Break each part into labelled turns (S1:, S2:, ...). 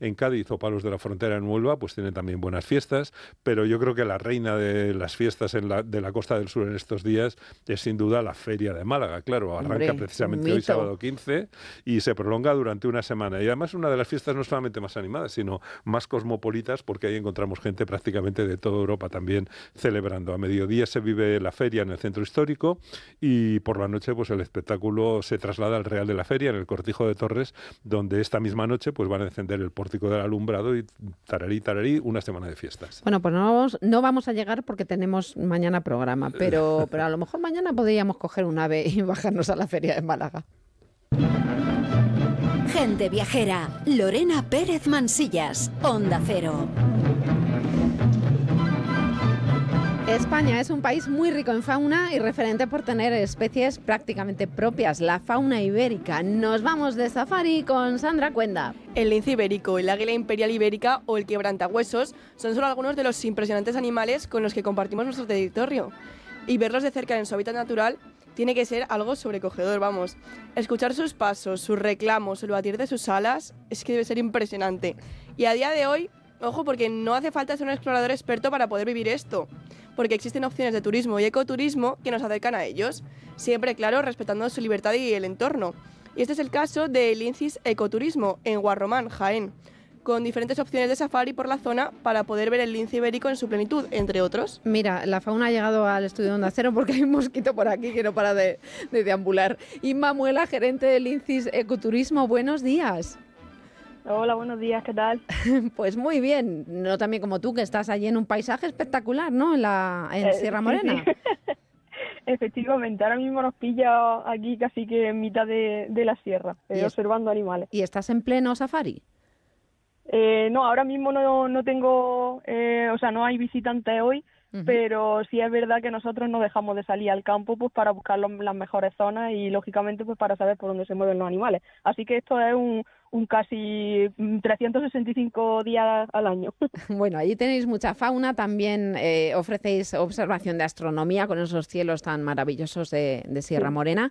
S1: en Cádiz o Palos de la Frontera en Huelva, pues tienen también buenas fiestas, pero yo creo que la reina de las fiestas de la Costa del Sur en estos días es sin duda la Feria de Málaga. Claro, arranca
S2: Hombre, un
S1: precisamente hoy,
S2: mito.
S1: sábado 15, y se prolonga durante una semana. Y además una de las fiestas no solamente más animadas, sino más cosmopolitas, porque ahí encontramos gente prácticamente de toda Europa también celebrando. A mediodía se vive la feria en el centro histórico y por la noche pues el espectáculo se traslada al Real de la Feria, en el Cortijo de Torres, donde esta misma noche pues van a encender el pórtico del alumbrado y tararí, una semana de fiestas.
S2: Bueno, pues no vamos a llegar porque tenemos mañana programa, pero a lo mejor mañana podríamos coger un ave y bajarnos a la feria de Málaga.
S3: Gente viajera, Lorena Pérez Mansillas, Onda Cero.
S2: España es un país muy rico en fauna y referente por tener especies prácticamente propias, la fauna ibérica. Nos vamos de safari con Sandra Cuenda.
S4: El lince ibérico, el águila imperial ibérica o el quebrantahuesos son solo algunos de los impresionantes animales con los que compartimos nuestro territorio. Y verlos de cerca en su hábitat natural tiene que ser algo sobrecogedor, vamos. Escuchar sus pasos, sus reclamos, el batir de sus alas, es que debe ser impresionante. Y a día de hoy, ojo, porque no hace falta ser un explorador experto para poder vivir esto, porque existen opciones de turismo y ecoturismo que nos acercan a ellos, siempre, claro, respetando su libertad y el entorno. Y este es el caso de Lincis Ecoturismo, en Guarromán, Jaén, con diferentes opciones de safari por la zona para poder ver el lince ibérico en su plenitud, entre otros.
S2: Mira, la fauna ha llegado al estudio de Onda Cero porque hay un mosquito por aquí que no para de deambular. Inma Muela, gerente de Lincis Ecoturismo, buenos días.
S5: Hola, buenos días, ¿qué tal?
S2: Pues muy bien, no tan bien como tú, que estás allí en un paisaje espectacular, ¿no? En Sierra Morena.
S5: Sí, sí. Efectivamente, ahora mismo nos pilla aquí casi que en mitad de la sierra, observando animales.
S2: ¿Y estás en pleno safari?
S5: No, ahora mismo no tengo, o sea, no hay visitantes hoy, pero sí es verdad que nosotros no dejamos de salir al campo pues para buscar las mejores zonas y lógicamente pues para saber por dónde se mueven los animales. Así que esto es un casi 365 días al año.
S2: Bueno, allí tenéis mucha fauna, también ofrecéis observación de astronomía con esos cielos tan maravillosos de Sierra Morena,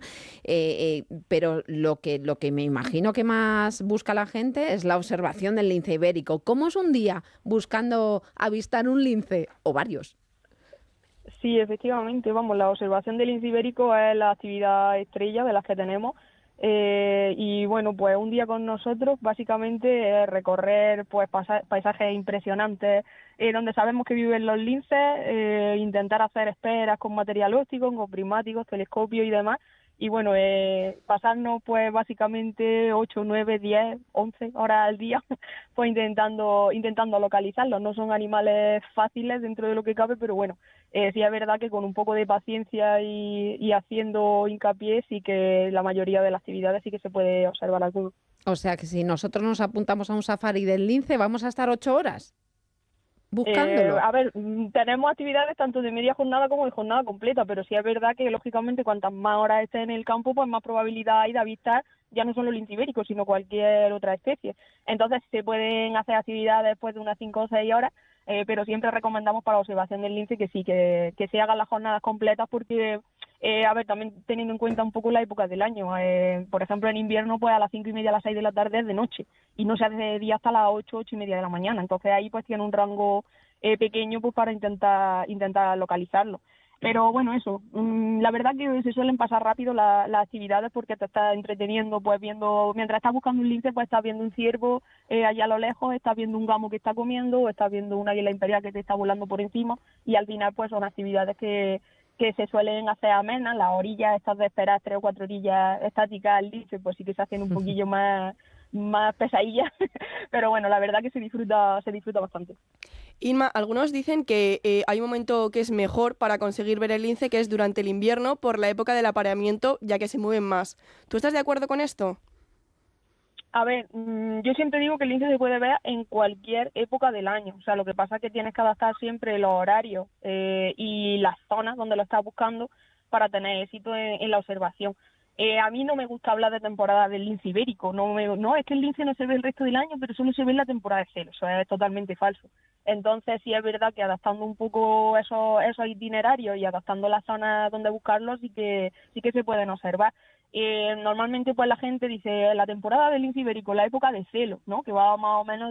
S2: pero lo que me imagino que más busca la gente es la observación del lince ibérico. ¿Cómo es un día buscando avistar un lince o varios?
S5: Sí, efectivamente, vamos, la observación del lince ibérico es la actividad estrella de las que tenemos. Y bueno, pues un día con nosotros básicamente es recorrer pues paisajes impresionantes donde sabemos que viven los linces, intentar hacer esperas con material óptico, con prismáticos, telescopios y demás. Y bueno, pasarnos pues básicamente 8, 9, 10, 11 horas al día pues intentando localizarlos. No son animales fáciles dentro de lo que cabe, pero bueno, sí es verdad que con un poco de paciencia y haciendo hincapié sí que la mayoría de las actividades sí que se puede observar alguno.
S2: O sea que si nosotros nos apuntamos a un safari del lince, ¿vamos a estar 8 horas buscándolo?
S5: A ver, tenemos actividades tanto de media jornada como de jornada completa, pero sí es verdad que lógicamente cuantas más horas esté en el campo, pues más probabilidad hay de avistar ya no solo el lince ibérico, sino cualquier otra especie. Entonces se pueden hacer actividades después de unas 5 o 6 horas, pero siempre recomendamos para la observación del lince que sí, que se hagan las jornadas completas porque, a ver, también teniendo en cuenta un poco la época del año, por ejemplo en invierno pues a las 5:30, a las 6 de la tarde es de noche y no se hace de día hasta las 8, 8:30 de la mañana, entonces ahí pues tiene un rango pequeño pues para intentar localizarlo. Pero bueno, eso, la verdad que se suelen pasar rápido las actividades porque te estás entreteniendo, pues viendo, mientras estás buscando un lince, pues estás viendo un ciervo allá a lo lejos, estás viendo un gamo que está comiendo, o estás viendo un águila imperial que te está volando por encima, y al final pues son actividades que se suelen hacer amenas. Las orillas estas de esperar 3 o 4 orillas estáticas al lince, pues sí que se hacen un poquillo más pesadillas, pero bueno, la verdad que se disfruta bastante.
S4: Inma, algunos dicen que hay un momento que es mejor para conseguir ver el lince, que es durante el invierno, por la época del apareamiento, ya que se mueven más. ¿Tú estás de acuerdo con esto?
S5: A ver, yo siempre digo que el lince se puede ver en cualquier época del año. O sea, lo que pasa es que tienes que adaptar siempre los horarios y las zonas donde lo estás buscando para tener éxito en la observación. A mí no me gusta hablar de temporada del lince ibérico. No, es que el lince no se ve el resto del año, pero solo se ve en la temporada de celo. Eso es totalmente falso. Entonces, sí es verdad que adaptando un poco esos itinerarios y adaptando las zonas donde buscarlos, sí que se pueden observar. Normalmente pues la gente dice la temporada del lince ibérico, la época de celo, ¿no? Que va más o menos